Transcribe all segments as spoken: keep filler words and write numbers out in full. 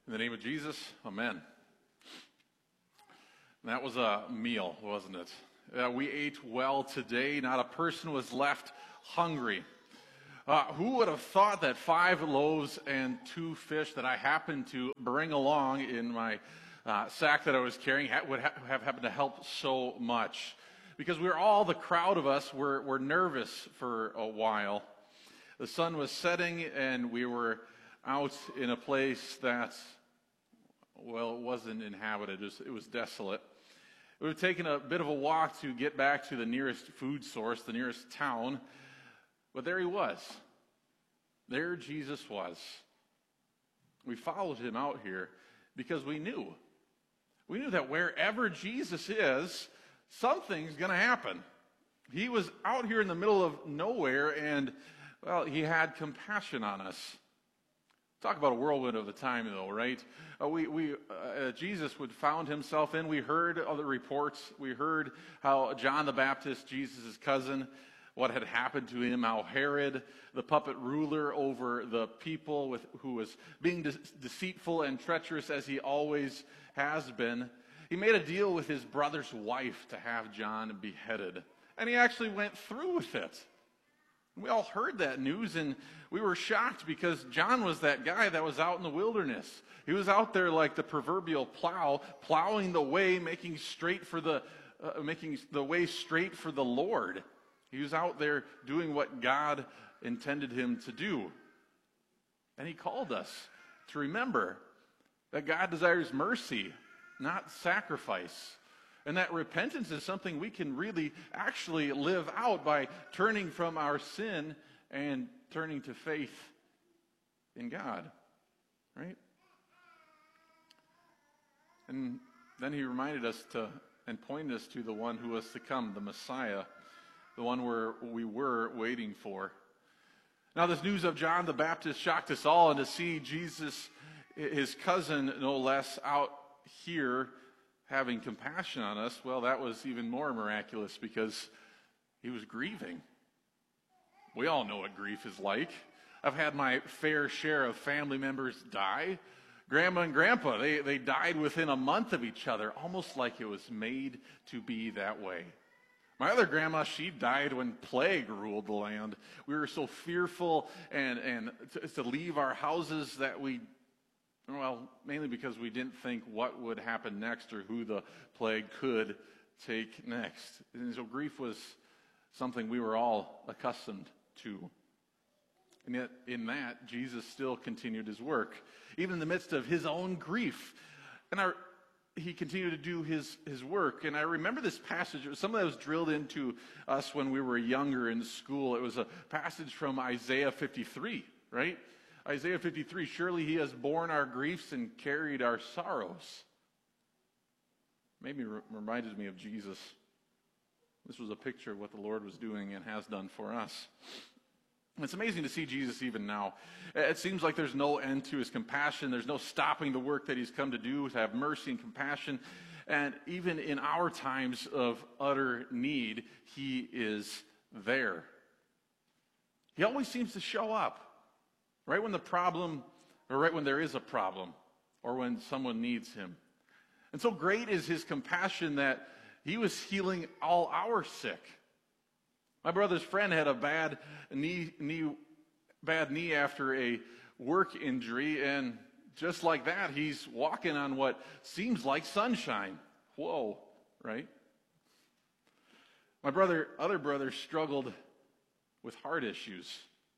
In the name of Jesus, amen. That was a meal, wasn't it? Uh, we ate well today. Not a person was left hungry. Uh, who would have thought that five loaves and two fish that I happened to bring along in my uh, sack that I was carrying ha- would ha- have happened to help so much? Because we were all, the crowd of us, were, were nervous for a while. The sun was setting and we were out in a place that, well, it wasn't inhabited. It was, it was desolate. It would have taken a bit of a walk to get back to the nearest food source, the nearest town. But there he was. There Jesus was. We followed him out here because we knew. We knew that wherever Jesus is, something's going to happen. He was out here in the middle of nowhere, and, well, he had compassion on us. Talk about a whirlwind of a time, though, right? Uh, we, we, uh, Jesus would found himself in. We heard other reports. We heard how John the Baptist, Jesus' cousin, what had happened to him, how Herod, the puppet ruler over the people, with, who was being de- deceitful and treacherous as he always has been, he made a deal with his brother's wife to have John beheaded. And he actually went through with it. We all heard that news, and we were shocked because John was that guy that was out in the wilderness. He was out there like the proverbial plow, plowing the way, making straight for the, uh, making the way straight for the Lord. He was out there doing what God intended him to do. And he called us to remember that God desires mercy, not sacrifice. And that repentance is something we can really actually live out by turning from our sin and turning to faith in God, right? And then he reminded us to, and pointed us to the one who was to come, the Messiah, the one where we were waiting for. Now, this news of John the Baptist shocked us all, and to see Jesus, his cousin, no less, out here having compassion on us, well, that was even more miraculous because he was grieving. We all know what grief is like. I've had my fair share of family members die. Grandma and Grandpa, they, they died within a month of each other, almost like it was made to be that way. My other grandma, she died when plague ruled the land. We were so fearful and, and to, to leave our houses that we Well, mainly because we didn't think what would happen next or who the plague could take next. And so grief was something we were all accustomed to. And yet in that, Jesus still continued his work, even in the midst of his own grief. And our, he continued to do his, his work. And I remember this passage. It was something that was drilled into us when we were younger in school. It was a passage from Isaiah fifty-three, right? Isaiah fifty-three, surely he has borne our griefs and carried our sorrows. Maybe reminded me of Jesus. This was a picture of what the Lord was doing and has done for us. It's amazing to see Jesus even now. It seems like there's no end to his compassion. There's no stopping the work that he's come to do, to have mercy and compassion. And even in our times of utter need, he is there. He always seems to show up. Right when the problem, or right when there is a problem, or when someone needs him. And so great is his compassion that he was healing all our sick. My brother's friend had a bad knee, knee, bad knee after a work injury, and just like that, he's walking on what seems like sunshine. Whoa, right? My brother, other brother struggled with heart issues.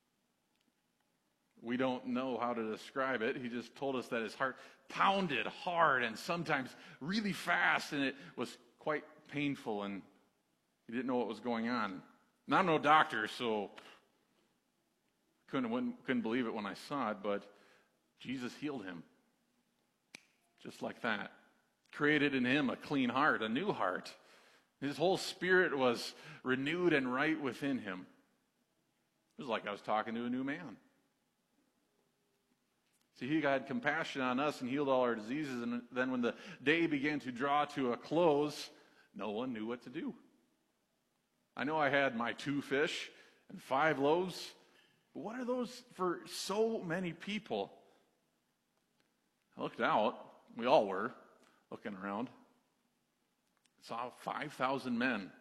We don't know how to describe it. He just told us that his heart pounded hard and sometimes really fast, and it was quite painful, and he didn't know what was going on. And I'm no doctor, so couldn't, couldn't believe it when I saw it, but Jesus healed him. Just like that. Created in him a clean heart, a new heart. His whole spirit was renewed and right within him. It was like I was talking to a new man. See, he had compassion on us and healed all our diseases, and then when the day began to draw to a close, no one knew what to do. I know I had my two fish and five loaves, but what are those for so many people? I looked out. We all were looking around. Saw five thousand men,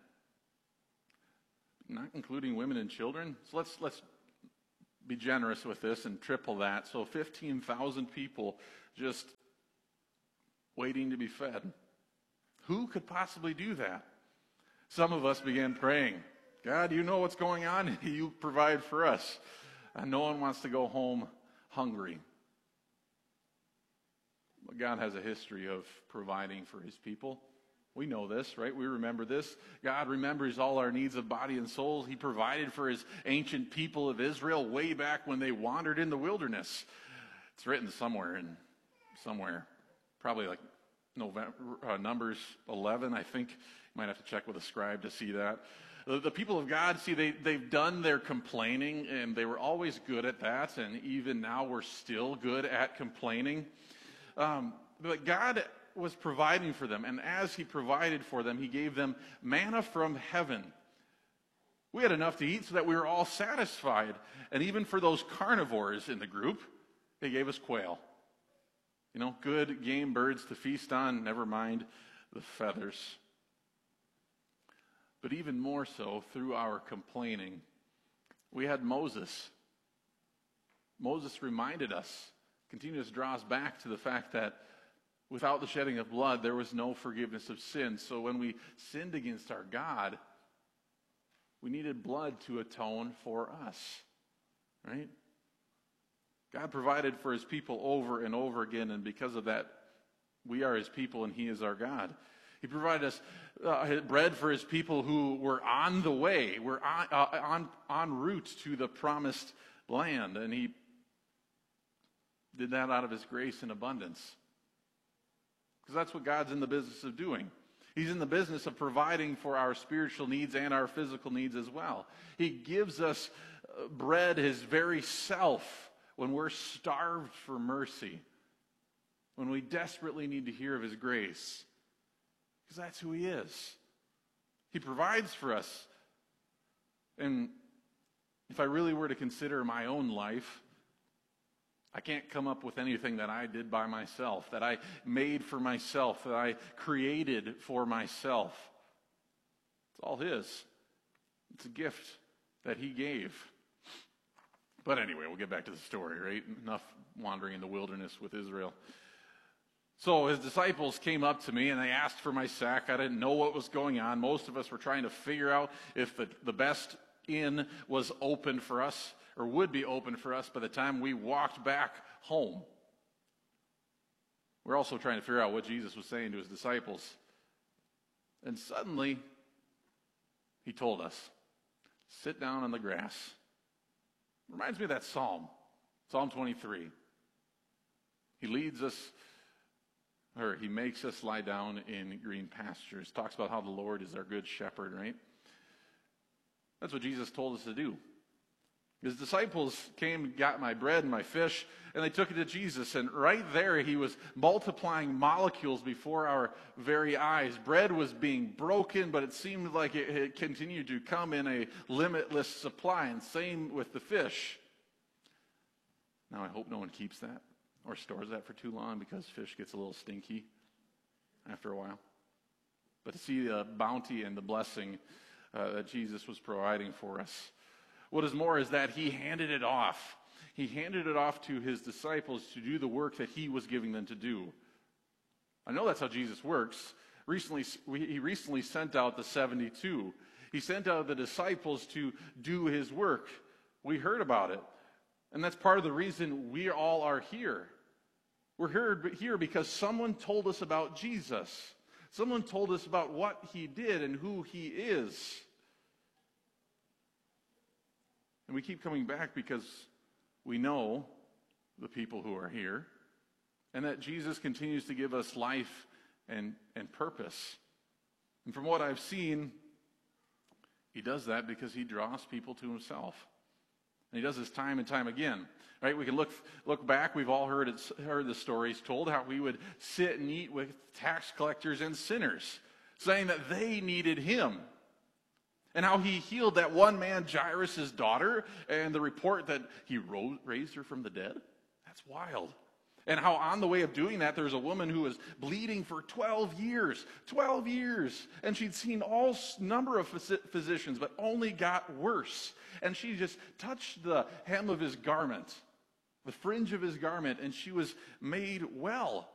not including women and children. So let's let's be generous with this and triple that. So fifteen thousand people just waiting to be fed. Who could possibly do that? Some of us began praying, God, you know what's going on. You provide for us. And no one wants to go home hungry. But God has a history of providing for his people. We know this, right? We remember this. God remembers all our needs of body and soul. He provided for his ancient people of Israel way back when they wandered in the wilderness. It's written somewhere in somewhere, probably like November, uh, Numbers eleven, I think. You might have to check with a scribe to see that. The, the people of God, see, they, they've done their complaining, and they were always good at that, and even now we're still good at complaining. Um, but God was providing for them, and as he provided for them, he gave them manna from heaven. We had enough to eat so that we were all satisfied. And even for those carnivores in the group, they gave us quail. You know, good game birds to feast on, never mind the feathers. But even more so, through our complaining, we had Moses. Moses reminded us, continues to draw us back to the fact that without the shedding of blood, there was no forgiveness of sin. So when we sinned against our God, we needed blood to atone for us, right? God provided for his people over and over again, and because of that, we are his people and he is our God. He provided us uh, bread for his people who were on the way, were on, uh, on, en route to the promised land, and he did that out of his grace and abundance. Because that's what God's in the business of doing. He's in the business of providing for our spiritual needs and our physical needs as well. He gives us bread, his very self, when we're starved for mercy, when we desperately need to hear of his grace. Because that's who he is. He provides for us. And if I really were to consider my own life, I can't come up with anything that I did by myself, that I made for myself, that I created for myself. It's all his. It's a gift that he gave. But anyway, we'll get back to the story, right? Enough wandering in the wilderness with Israel. So his disciples came up to me and they asked for my sack. I didn't know what was going on. Most of us were trying to figure out if the, the best inn was open for us, or would be open for us by the time we walked back home. We're also trying to figure out what Jesus was saying to his disciples. And suddenly, he told us, sit down on the grass. Reminds me of that psalm, Psalm twenty-three. He leads us, or he makes us lie down in green pastures. Talks about how the Lord is our good shepherd, right? That's what Jesus told us to do. His disciples came and got my bread and my fish, and they took it to Jesus. And right there, he was multiplying molecules before our very eyes. Bread was being broken, but it seemed like it, it continued to come in a limitless supply. And same with the fish. Now, I hope no one keeps that or stores that for too long, because fish gets a little stinky after a while. But to see the bounty and the blessing uh, that Jesus was providing for us. What is more is that he handed it off. He handed it off to his disciples to do the work that he was giving them to do. I know that's how Jesus works. Recently, he recently sent out the seventy-two. He sent out the disciples to do his work. We heard about it. And that's part of the reason we all are here. We're here, here because someone told us about Jesus. Someone told us about what he did and who he is. And we keep coming back because we know the people who are here, and that Jesus continues to give us life and, and purpose. And from what I've seen, he does that because he draws people to himself. And he does this time and time again. Right? We can look look back. We've all heard it, heard the stories told how he would sit and eat with tax collectors and sinners, saying that they needed him. And how he healed that one man, Jairus' daughter, and the report that he rose, raised her from the dead. That's wild. And how on the way of doing that, there was a woman who was bleeding for twelve years. twelve years. And she'd seen all number of physicians, but only got worse. And she just touched the hem of his garment, the fringe of his garment, and she was made well.